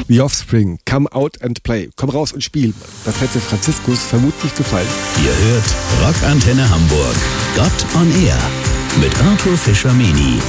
The Offspring, Come Out and Play. Komm raus und spiel. Das hätte Franziskus vermutlich gefallen. Ihr hört Rockantenne Hamburg. Gott on Air mit Arthur Fischer-Meni.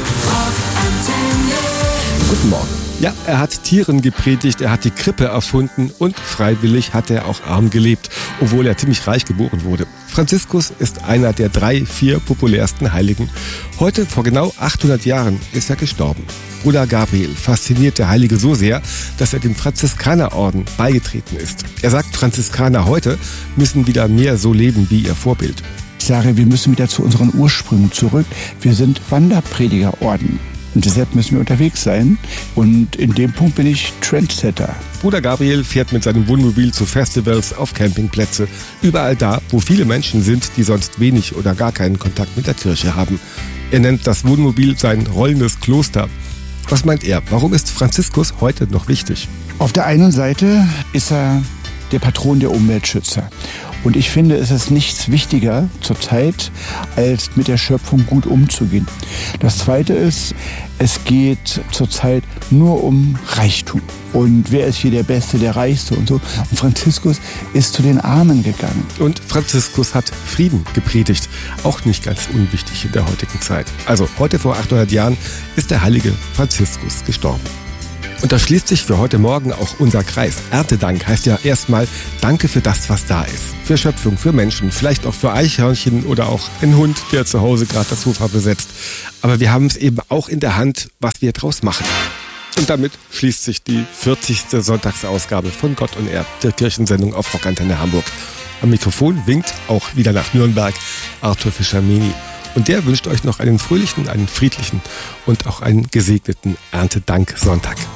Guten Morgen. Ja, er hat Tieren gepredigt, er hat die Krippe erfunden und freiwillig hat er auch arm gelebt, obwohl er ziemlich reich geboren wurde. Franziskus ist einer der 3-4 populärsten Heiligen. Heute, vor genau 800 Jahren, ist er gestorben. Bruder Gabriel fasziniert der Heilige so sehr, dass er dem Franziskanerorden beigetreten ist. Er sagt, Franziskaner heute müssen wieder mehr so leben wie ihr Vorbild. Ich sage, wir müssen wieder zu unseren Ursprüngen zurück. Wir sind Wanderpredigerorden. Und deshalb müssen wir unterwegs sein. Und in dem Punkt bin ich Trendsetter. Bruder Gabriel fährt mit seinem Wohnmobil zu Festivals, auf Campingplätze. Überall da, wo viele Menschen sind, die sonst wenig oder gar keinen Kontakt mit der Kirche haben. Er nennt das Wohnmobil sein rollendes Kloster. Was meint er? Warum ist Franziskus heute noch wichtig? Auf der einen Seite ist er der Patron der Umweltschützer. Und ich finde, es ist nichts wichtiger zurzeit, als mit der Schöpfung gut umzugehen. Das Zweite ist, es geht zurzeit nur um Reichtum. Und wer ist hier der Beste, der Reichste und so. Und Franziskus ist zu den Armen gegangen. Und Franziskus hat Frieden gepredigt. Auch nicht ganz unwichtig in der heutigen Zeit. Also heute vor 800 Jahren ist der heilige Franziskus gestorben. Und da schließt sich für heute Morgen auch unser Kreis. Erntedank heißt ja erstmal Danke für das, was da ist. Für Schöpfung, für Menschen, vielleicht auch für Eichhörnchen oder auch einen Hund, der zu Hause gerade das Sofa besetzt. Aber wir haben es eben auch in der Hand, was wir draus machen. Und damit schließt sich die 40. Sonntagsausgabe von Gott on Air, der Kirchensendung auf Rockantenne Hamburg. Am Mikrofon winkt auch wieder nach Nürnberg Arthur Fischer-Meni. Und der wünscht euch noch einen fröhlichen, einen friedlichen und auch einen gesegneten Erntedank-Sonntag.